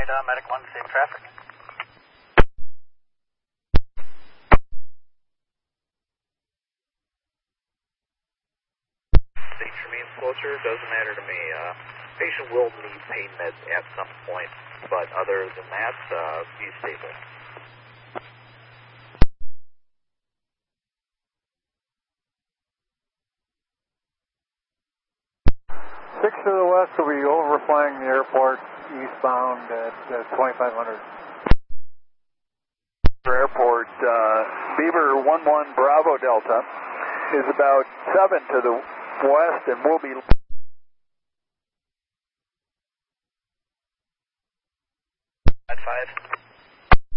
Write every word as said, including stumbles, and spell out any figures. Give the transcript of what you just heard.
uh, Medic one, same traffic. Stage remains closer, doesn't matter to me. Uh, patient will need pain meds at some point, but other than that, uh, he's stable. Six to the west will be overflying the airport eastbound at uh, twenty-five hundred. Airport, uh, Beaver one one Bravo Delta is about seven to the west and will be